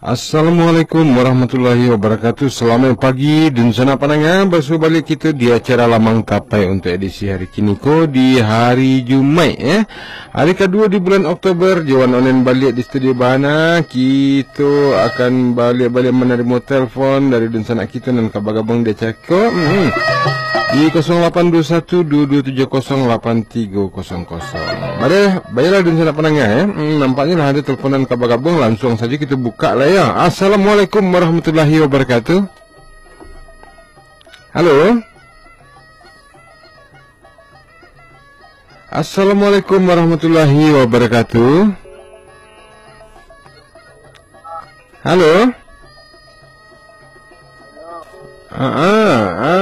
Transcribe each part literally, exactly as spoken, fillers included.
Assalamualaikum warahmatullahi wabarakatuh. Selamat pagi dan sana pandangan. Bersuah balik kita di acara Lamang Tapai untuk edisi hari kini ko di hari Jumaat eh. Hari kedua di bulan Oktober. Jawan onen balik di studio Bahana. Kita akan balik-balik menerima telefon dari dan sana kita dan kabar-gabung dia cakap hmm. di kosong lapan dua satu dua dua tujuh kosong lapan tiga kosong kosong. Mari baiklah dan sana pandangan eh. Hmm, nampaknya lah ada teleponan kabar-gabung. Langsung saja kita buka lah ya. Assalamualaikum warahmatullahi wabarakatuh. Halo. Assalamualaikum warahmatullahi wabarakatuh. Halo. Ah, ah,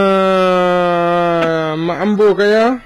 ah, Mak Ambo kaya?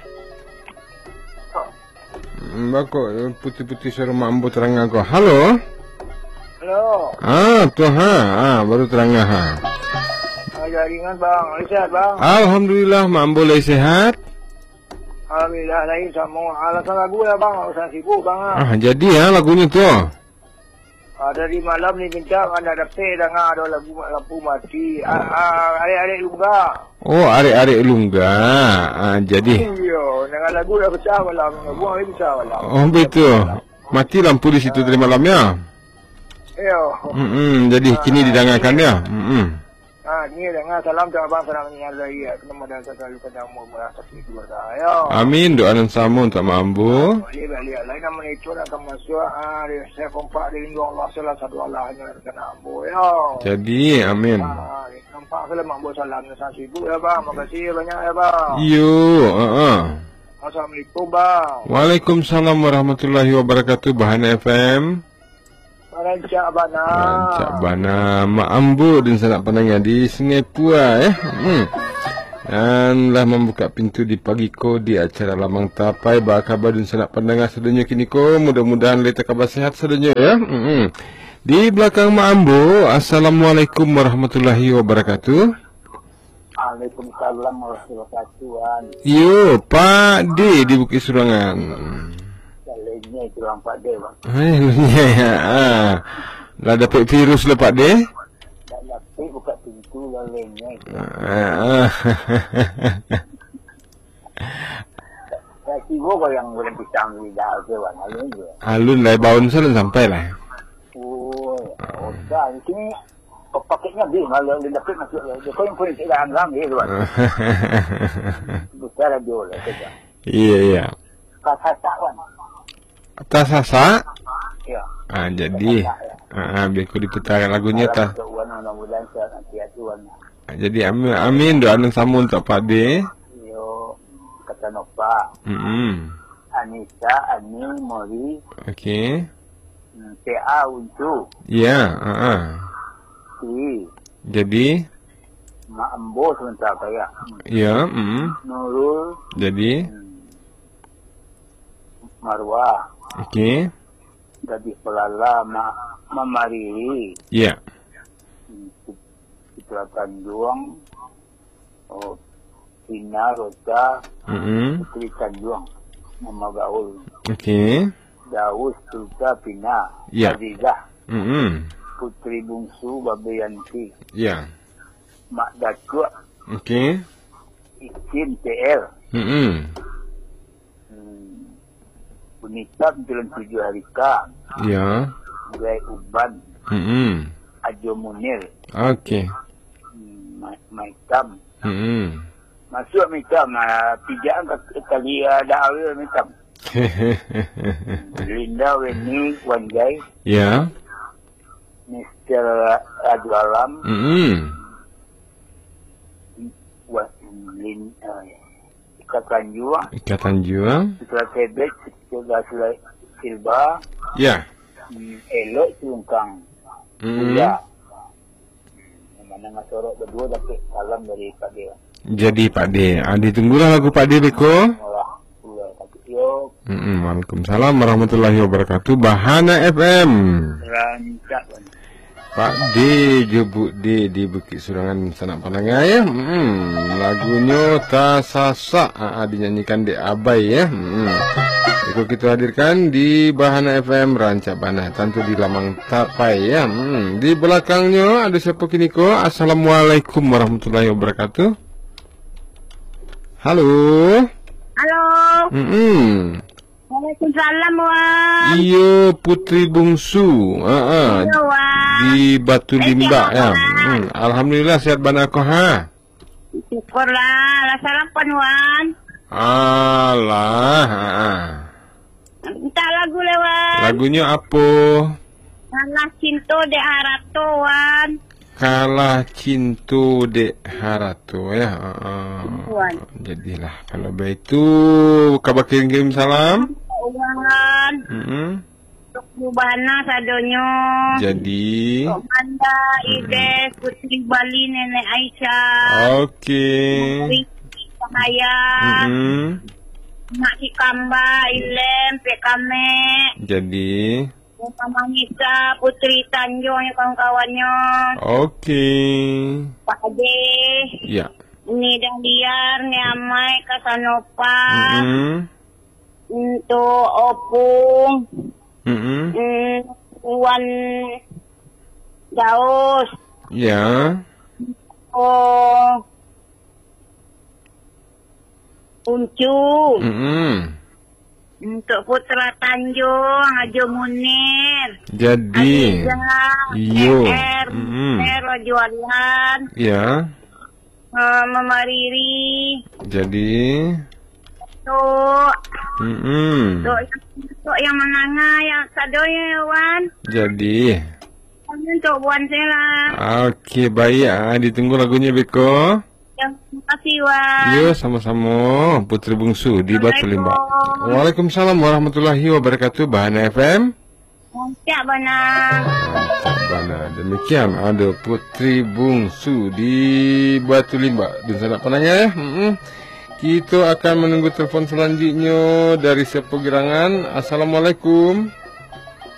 Bako putih-putih suara Mak Ambo terang aku. Halo. Halo. Ah, tu ha, ah, baru terang ha. Ada ringan bang, sehat bang. Alhamdulillah, Mak Ambo lagi sehat. Alhamdulillah lagi sama. Alasan lagu ya bang, alasan sibuk bang. Ah, jadi ya lagunya tu. Ada di malam ni bintang anda ada pe dengar ada lagu lampu mati. Adik-adik lungga. Oh, adik-adik lungga. Ah, jadi. Yo, dengan lagu dah pecah malam, lagu hari pecah malam. Oh, betul. Mati lampu di situ dari malamnya. Yo. Hmm, jadi kini didengarkan ya. Hmm. Ah, ni dengar salam tu abang senang mengingat lagi ya. Kena madan selalu kena mau merasa tidur dah. Yo. Amin, doa dan sama untuk Mak Ambo. Boleh balik lain nama itu akan masuk. Ah, saya kompak dengan Allah salah satu Allah hanya kena Ambo yo. Jadi, amin. Ah, nampak kalau Mak Ambo salam dengan sibuk ya bang. Makasih banyak ya bang. Yo, uh -uh. Assalamualaikum bang. Waalaikumsalam warahmatullahi wabarakatuh. Bahana F M. Rancak Bana. Rancak Bana. Mak Ambo dan sanak pandangan di Sungai Pua eh. Hmm. Dan lah membuka pintu di pagi ko di acara Lamang Tapai. Ba khabar dan sanak pandangan sedunia kini ko. Mudah-mudahan leta kabar sehat sedunia ya. Hmm. Di belakang Mak Ambo. Assalamualaikum warahmatullahi wabarakatuh. Waalaikumsalam warahmatullahi wabarakatuh. Yo, Pak D di Bukit Surangan. Lainnya itu orang Pak D bang. Eh, ya, ya. Ah. Lah dapat virus lah Pak D. Tak dapat buka pintu lainnya itu. Ah. Saya kira kau yang boleh pisang lidah ke bang. Alun je. Alun lah baun salun sampai lah. Oh, oh dah. Di sini paketnya dia malah dia dapat masuk. Dia kau yang boleh tidak anggang dia tu bang. Besar dia lah saja. Iya, iya. Kata tak bang. Tas sasa? Ya. Ah, jadi. Ah, biar aku diputar lagunya tas. Jadi amin, amin doa dan sama untuk Pak D. Yo, kata Nova. Hmm. Anissa, Ani, Mori. Okey. T A Uncu. Ya, ah. ah. Si. Jadi. Mak Ambo sebentar kaya. Ya, hmm. Nurul. Jadi. Marwah. Okey. Gadis Pelala, Ma Mamari. Ya. Citra Tanjung. Oh, Tina Rosa. Hmm. Putri Tanjung. Mama Gaul. Okey. Daus Sulta Pina. Ya. Azizah. Hmm. Putri Bungsu Babe Yanti. Ya. Mak Datuk. Okey. Ikin T L. Hmm. Punita Jalan Tujuh Harika. Ya. Gai Uban. Hmm. Ajo Munir. Okey. Maitam. Hmm. Masuk Maitam. Pijaan kali ada awal Maitam. Linda Weni Wanjai. Ya. Mister Radu Alam. Hmm. Lin Ikatan Jua. Ikatan Jua. Setelah Tebet. Setelah Silba. Ya. Elok Celungkang. Hmm. Ya. Mana nggak sorok berdua dapat salam dari Pak D. Jadi Pak D, ah, ditunggulah lagu Pak D Beko. Hmm. Waalaikumsalam warahmatullahi wabarakatuh. Bahana F M. Rancak. Pak D Jebuk D di Bukit Surangan Sanak Pandangan ya. Hmm. Lagunya Tasasa ah, dinyanyikan di Abai ya. Hmm. Beko kita hadirkan di Bahana F M Ranca Bana, tentu di Lamang Tapai ya. Hmm, di belakangnya ada siapa kini ko? Assalamualaikum warahmatullahi wabarakatuh. Halo. Halo. Hmm. Waalaikumsalam, Wan. Iyo Putri Bungsu. Uh -uh. Iya, Wan. Di Batu Limba eh, ya. Hmm. Alhamdulillah sehat bana ko ha. Syukurlah, lah sarapan, Wan. Alah. Minta lagu lewat. Lagunya apa? Kalah cinta de harato, Wan. Kalah cintu dek harato ya. Uh, Wan. Jadilah kalau begitu kabar kirim salam. Wan. Mm-hmm. Untuk Bubana sadonyo. Jadi. Untuk Manda, Ides, Putri Bali, Nenek Aisyah. Oke. Okay. Cahaya. Mm-hmm. Mak Cikamba, Ilem, Pekame. Jadi. Mama Nisa, Putri Tanjung, yang kawan-kawannya. Oke. Pak Ade. Ya. Ini Dahliar, Niamai, Kasanopa. Mm-hmm. Untuk Opung. Mm-hmm. Mm, Wan Daus. Ya. Oh. Uncu. Mm-hmm. Untuk Putra Tanjung, Hajo Munir. Jadi. Iyo. R, Mm-hmm. R, Jualan. Ya. Uh, Mama Riri. Jadi. Tuk. Mm-hmm. Tuk, tuk yang menangah, yang sadonya, Wan. Jadi. Untuk Buan Sela. Oke, baik ya. Ditunggu lagunya Beko. Terima kasih, Wan. Yo, sama-sama Putri Bungsu di Batu Limba. Waalaikumsalam warahmatullahi wabarakatuh. Bahana F M. Ya, Bana. Bana. Demikian ada Putri Bungsu di Batu Limba. Dan sana penanya ya. Mm-mm. Kita akan menunggu telepon selanjutnya dari Sepo Girangan. Assalamualaikum.